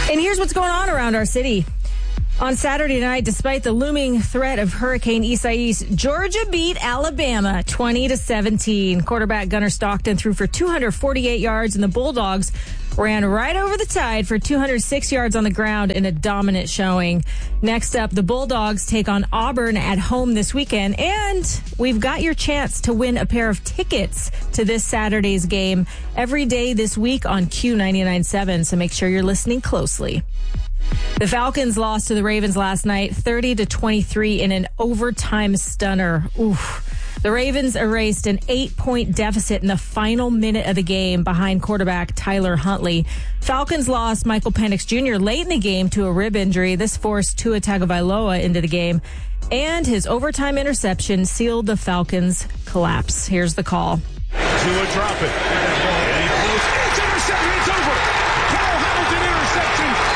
And here's what's going on around our city. On Saturday night, despite the looming threat of Hurricane Isaias, Georgia beat Alabama 20-17. Quarterback Gunnar Stockton threw for 248 yards, and the Bulldogs ran right over the Tide for 206 yards on the ground in a dominant showing. Next up, the Bulldogs take on Auburn at home this weekend, and we've got your chance to win a pair of tickets to this Saturday's game every day this week on Q99.7, so make sure you're listening closely. The Falcons lost to the Ravens last night, 30-23 in an overtime stunner. Oof. The Ravens erased an 8-point deficit in the final minute of the game behind quarterback Tyler Huntley. Falcons lost Michael Penix Jr. late in the game to a rib injury. This forced Tua Tagovailoa into the game, and his overtime interception sealed the Falcons' collapse. Here's the call. Tua drop it. And he throws. It's intercepted. It's over. Kyle Hamilton interception.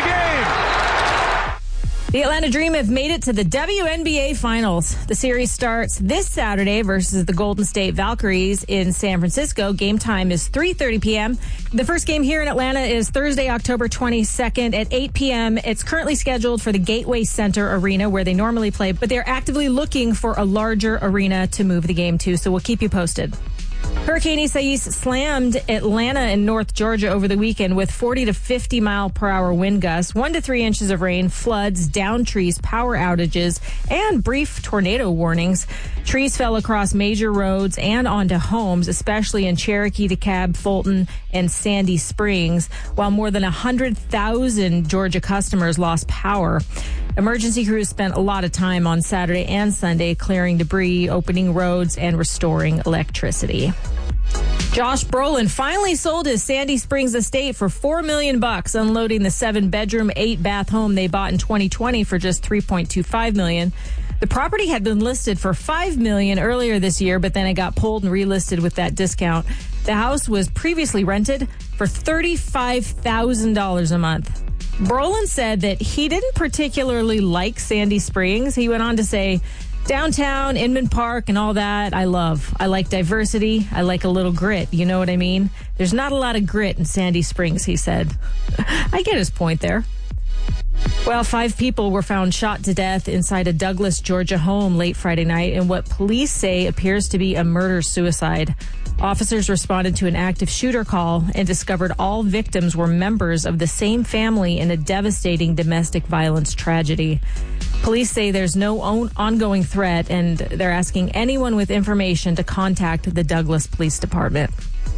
The Atlanta Dream have made it to the WNBA Finals. The series starts this Saturday versus the Golden State Valkyries in San Francisco. Game time is 3:30 p.m. The first game here in Atlanta is Thursday, October 22nd at 8 p.m. It's currently scheduled for the Gateway Center Arena where they normally play, but they're actively looking for a larger arena to move the game to, so we'll keep you posted. Hurricane Isaias slammed Atlanta and North Georgia over the weekend with 40 to 50 mile per hour wind gusts, 1 to 3 inches of rain, floods, downed trees, power outages, and brief tornado warnings. Trees fell across major roads and onto homes, especially in Cherokee, DeKalb, Fulton, and Sandy Springs, while more than 100,000 Georgia customers lost power. Emergency crews spent a lot of time on Saturday and Sunday clearing debris, opening roads, and restoring electricity. Josh Brolin finally sold his Sandy Springs estate for $4 million, unloading the 7-bedroom, 8-bath home they bought in 2020 for just $3.25 million. The property had been listed for $5 million earlier this year, but then it got pulled and relisted with that discount. The house was previously rented for $35,000 a month. Brolin said that he didn't particularly like Sandy Springs. He went on to say, downtown, Inman Park, and all that, I love. I like diversity. I like a little grit. You know what I mean? There's not a lot of grit in Sandy Springs, he said. I get his point there. Well, 5 people were found shot to death inside a Douglas, Georgia home late Friday night in what police say appears to be a murder-suicide. Officers responded to an active shooter call and discovered all victims were members of the same family in a devastating domestic violence tragedy. Police say there's no ongoing threat, and they're asking anyone with information to contact the Douglas Police Department.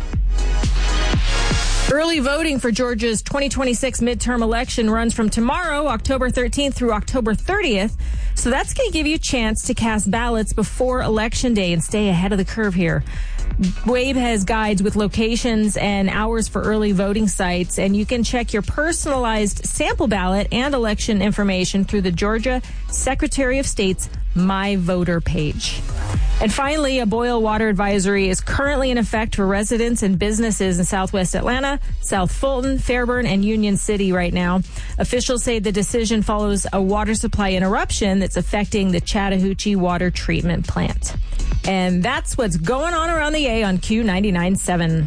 Early voting for Georgia's 2026 midterm election runs from tomorrow, October 13th through October 30th. So that's going to give you a chance to cast ballots before Election Day and stay ahead of the curve here. WAVE has guides with locations and hours for early voting sites, and you can check your personalized sample ballot and election information through the Georgia Secretary of State's My Voter page. And finally, a boil water advisory is currently in effect for residents and businesses in Southwest Atlanta, South Fulton, Fairburn, and Union City right now. Officials say the decision follows a water supply interruption that's affecting the Chattahoochee Water Treatment Plant. And that's what's going on around the A on Q99.7.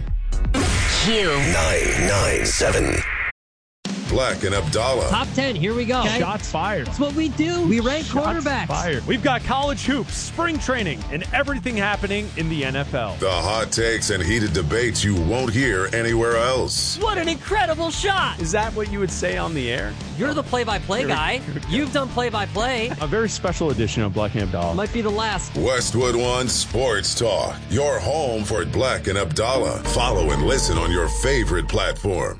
Q997. Black and Abdallah. Top 10, here we go. Okay. Shots fired. That's what we do. We rank quarterbacks. Fired. We've got college hoops, spring training, and everything happening in the NFL. The hot takes and heated debates you won't hear anywhere else. What an incredible shot. Is that what you would say on the air? You're the play-by-play guy. You've done play-by-play. A very special edition of Black and Abdallah. Might be the last. Westwood One Sports Talk. Your home for Black and Abdallah. Follow and listen on your favorite platform.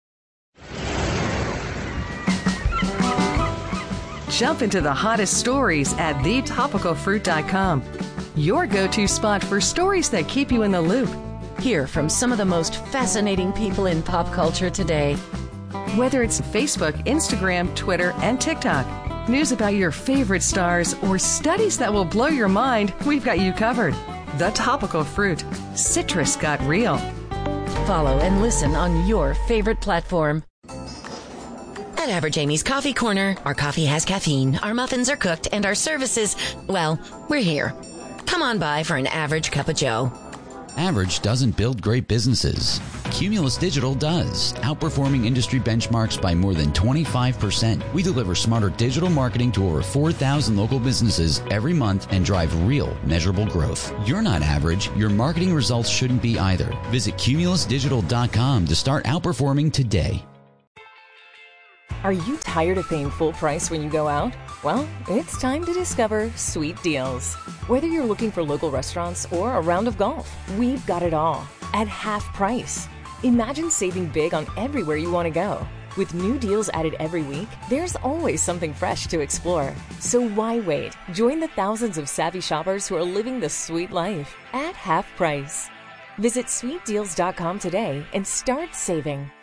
Jump into the hottest stories at thetopicalfruit.com. Your go-to spot for stories that keep you in the loop. Hear from some of the most fascinating people in pop culture today. Whether it's Facebook, Instagram, Twitter, and TikTok, news about your favorite stars, or studies that will blow your mind, we've got you covered. The Topical Fruit. Citrus got real. Follow and listen on your favorite platform. At Average Amy's Coffee Corner, our coffee has caffeine, our muffins are cooked, and our services, well, we're here. Come on by for an average cup of joe. Average doesn't build great businesses. Cumulus Digital does, outperforming industry benchmarks by more than 25%. We deliver smarter digital marketing to over 4,000 local businesses every month and drive real, measurable growth. You're not average. Your marketing results shouldn't be either. Visit cumulusdigital.com to start outperforming today. Are you tired of paying full price when you go out? Well, it's time to discover Sweet Deals. Whether you're looking for local restaurants or a round of golf, we've got it all at half price. Imagine saving big on everywhere you want to go. With new deals added every week, there's always something fresh to explore. So why wait? Join the thousands of savvy shoppers who are living the sweet life at half price. Visit sweetdeals.com today and start saving.